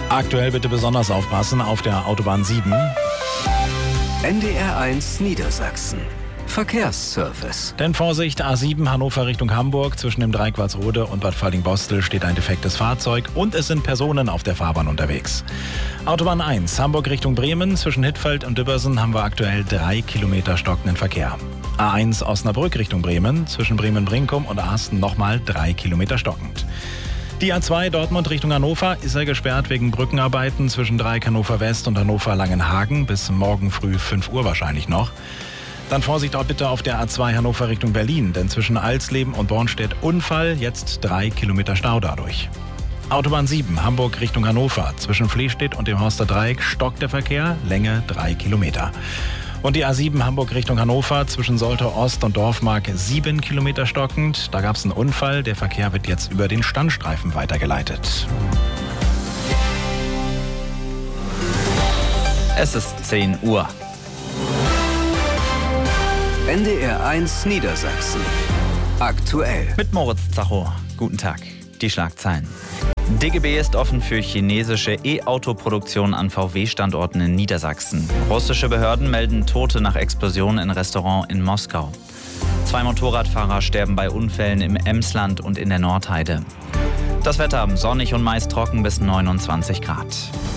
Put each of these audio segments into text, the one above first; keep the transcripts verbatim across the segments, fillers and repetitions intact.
Aktuell bitte besonders aufpassen auf der Autobahn sieben. N D R eins Niedersachsen. Verkehrsservice. Denn Vorsicht, A sieben Hannover Richtung Hamburg. Zwischen dem Dreiquartsrode und Bad Falling-Bostel steht ein defektes Fahrzeug und es sind Personen auf der Fahrbahn unterwegs. Autobahn eins Hamburg Richtung Bremen. Zwischen Hittfeld und Dübbersen haben wir aktuell drei Kilometer stockenden Verkehr. A eins Osnabrück Richtung Bremen. Zwischen Bremen-Brinkum und Asten nochmal drei Kilometer stockend. Die A zwei Dortmund Richtung Hannover ist er gesperrt wegen Brückenarbeiten zwischen Dreieck Hannover West und Hannover Langenhagen. Bis morgen früh fünf Uhr wahrscheinlich noch. Dann Vorsicht auch bitte auf der A zwei Hannover Richtung Berlin, denn zwischen Alsleben und Bornstedt Unfall, jetzt drei Kilometer Stau dadurch. Autobahn sieben Hamburg Richtung Hannover. Zwischen Flehstedt und dem Horster Dreieck stockt der Verkehr, Länge drei Kilometer. Und die A sieben Hamburg Richtung Hannover, zwischen Soltau Ost und Dorfmark sieben Kilometer stockend. Da gab es einen Unfall, der Verkehr wird jetzt über den Standstreifen weitergeleitet. Es ist zehn Uhr. N D R eins Niedersachsen. Aktuell. Mit Moritz Zacho. Guten Tag. Die Schlagzeilen. D G B ist offen für chinesische E-Auto-Produktion an V W-Standorten in Niedersachsen. Russische Behörden melden Tote nach Explosion in Restaurant in Moskau. Zwei Motorradfahrer sterben bei Unfällen im Emsland und in der Nordheide. Das Wetter sonnig und meist trocken bis neunundzwanzig Grad.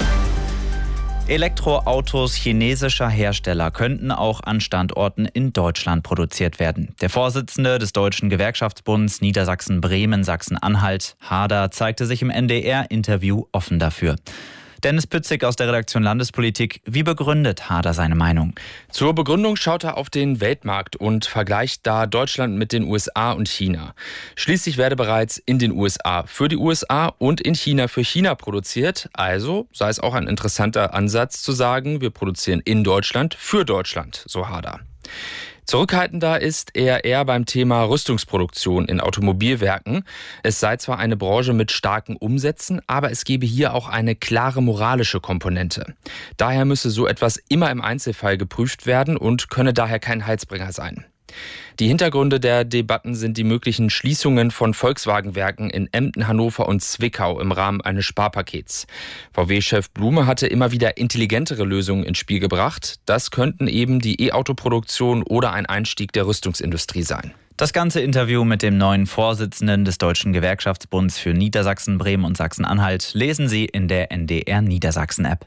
Elektroautos chinesischer Hersteller könnten auch an Standorten in Deutschland produziert werden. Der Vorsitzende des Deutschen Gewerkschaftsbunds Niedersachsen-Bremen-Sachsen-Anhalt, Hader, zeigte sich im N D R-Interview offen dafür. Dennis Pützig aus der Redaktion Landespolitik. Wie begründet Hader seine Meinung? Zur Begründung schaut er auf den Weltmarkt und vergleicht da Deutschland mit den U S A und China. Schließlich werde bereits in den U S A für die U S A und in China für China produziert. Also sei es auch ein interessanter Ansatz zu sagen, wir produzieren in Deutschland für Deutschland, so Hader. Zurückhaltender ist er eher beim Thema Rüstungsproduktion in Automobilwerken. Es sei zwar eine Branche mit starken Umsätzen, aber es gebe hier auch eine klare moralische Komponente. Daher müsse so etwas immer im Einzelfall geprüft werden und könne daher kein Heilsbringer sein. Die Hintergründe der Debatten sind die möglichen Schließungen von Volkswagen-Werken in Emden, Hannover und Zwickau im Rahmen eines Sparpakets. V W-Chef Blume hatte immer wieder intelligentere Lösungen ins Spiel gebracht. Das könnten eben die E-Auto-Produktion oder ein Einstieg der Rüstungsindustrie sein. Das ganze Interview mit dem neuen Vorsitzenden des Deutschen Gewerkschaftsbunds für Niedersachsen, Bremen und Sachsen-Anhalt lesen Sie in der N D R Niedersachsen-App.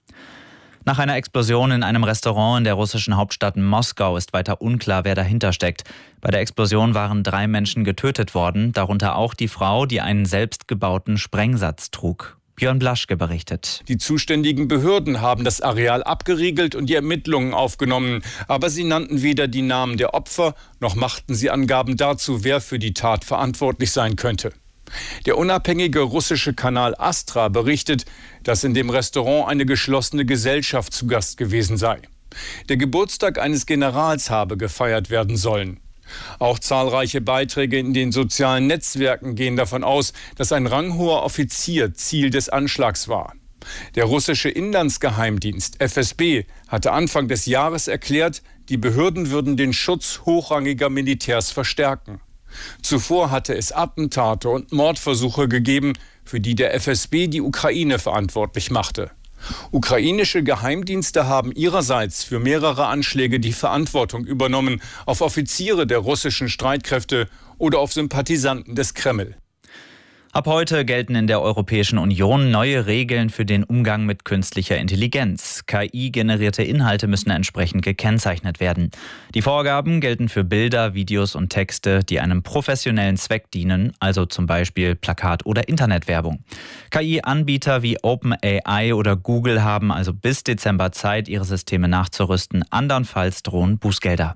Nach einer Explosion in einem Restaurant in der russischen Hauptstadt Moskau ist weiter unklar, wer dahinter steckt. Bei der Explosion waren drei Menschen getötet worden, darunter auch die Frau, die einen selbstgebauten Sprengsatz trug. Björn Blaschke berichtet. Die zuständigen Behörden haben das Areal abgeriegelt und die Ermittlungen aufgenommen. Aber sie nannten weder die Namen der Opfer, noch machten sie Angaben dazu, wer für die Tat verantwortlich sein könnte. Der unabhängige russische Kanal Astra berichtet, dass in dem Restaurant eine geschlossene Gesellschaft zu Gast gewesen sei. Der Geburtstag eines Generals habe gefeiert werden sollen. Auch zahlreiche Beiträge in den sozialen Netzwerken gehen davon aus, dass ein ranghoher Offizier Ziel des Anschlags war. Der russische Inlandsgeheimdienst F S B hatte Anfang des Jahres erklärt, die Behörden würden den Schutz hochrangiger Militärs verstärken. Zuvor hatte es Attentate und Mordversuche gegeben, für die der F S B die Ukraine verantwortlich machte. Ukrainische Geheimdienste haben ihrerseits für mehrere Anschläge die Verantwortung übernommen, auf Offiziere der russischen Streitkräfte oder auf Sympathisanten des Kreml. Ab heute gelten in der Europäischen Union neue Regeln für den Umgang mit künstlicher Intelligenz. K I-generierte Inhalte müssen entsprechend gekennzeichnet werden. Die Vorgaben gelten für Bilder, Videos und Texte, die einem professionellen Zweck dienen, also zum Beispiel Plakat- oder Internetwerbung. K I-Anbieter wie OpenAI oder Google haben also bis Dezember Zeit, ihre Systeme nachzurüsten. Andernfalls drohen Bußgelder.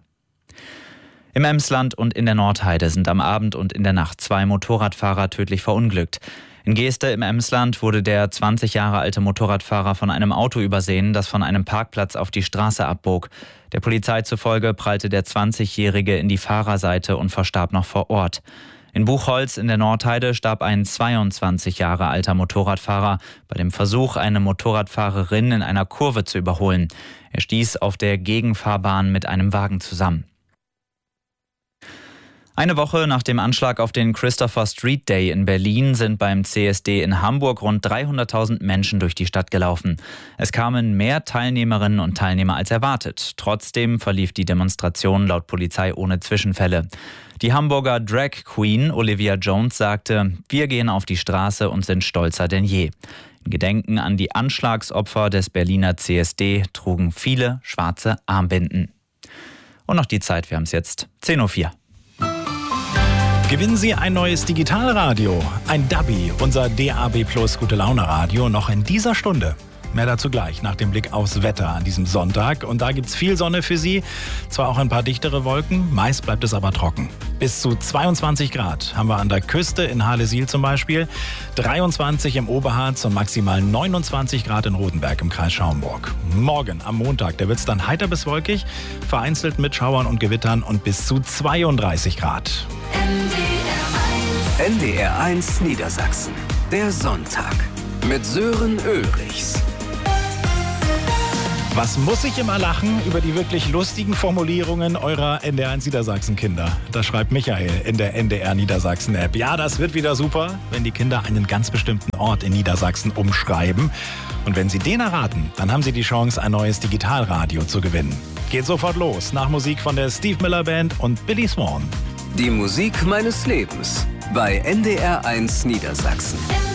Im Emsland und in der Nordheide sind am Abend und in der Nacht zwei Motorradfahrer tödlich verunglückt. In Geeste im Emsland wurde der zwanzig Jahre alte Motorradfahrer von einem Auto übersehen, das von einem Parkplatz auf die Straße abbog. Der Polizei zufolge prallte der zwanzigjährige in die Fahrerseite und verstarb noch vor Ort. In Buchholz in der Nordheide starb ein zweiundzwanzig Jahre alter Motorradfahrer bei dem Versuch, eine Motorradfahrerin in einer Kurve zu überholen. Er stieß auf der Gegenfahrbahn mit einem Wagen zusammen. Eine Woche nach dem Anschlag auf den Christopher Street Day in Berlin sind beim C S D in Hamburg rund dreihunderttausend Menschen durch die Stadt gelaufen. Es kamen mehr Teilnehmerinnen und Teilnehmer als erwartet. Trotzdem verlief die Demonstration laut Polizei ohne Zwischenfälle. Die Hamburger Drag Queen Olivia Jones sagte: Wir gehen auf die Straße und sind stolzer denn je. In Gedenken an die Anschlagsopfer des Berliner C S D trugen viele schwarze Armbinden. Und noch die Zeit, wir haben es jetzt zehn Uhr vier. Gewinnen Sie ein neues Digitalradio, ein Dubby, unser D A B Plus Gute-Laune-Radio, noch in dieser Stunde. Mehr dazu gleich nach dem Blick aufs Wetter an diesem Sonntag. Und da gibt's viel Sonne für Sie, zwar auch ein paar dichtere Wolken, meist bleibt es aber trocken. Bis zu zweiundzwanzig Grad haben wir an der Küste in Halle-Siel zum Beispiel, dreiundzwanzig im Oberharz und maximal neunundzwanzig Grad in Rodenberg im Kreis Schaumburg. Morgen am Montag, da wird's dann heiter bis wolkig, vereinzelt mit Schauern und Gewittern und bis zu zweiunddreißig Grad. N D R eins Niedersachsen, der Sonntag mit Sören Ulrichs. Was muss ich immer lachen über die wirklich lustigen Formulierungen eurer N D R eins Niedersachsen-Kinder? Das schreibt Michael in der N D R Niedersachsen-App. Ja, das wird wieder super, wenn die Kinder einen ganz bestimmten Ort in Niedersachsen umschreiben. Und wenn sie den erraten, dann haben sie die Chance, ein neues Digitalradio zu gewinnen. Geht sofort los, nach Musik von der Steve Miller Band und Billy Swan. Die Musik meines Lebens bei N D R eins Niedersachsen.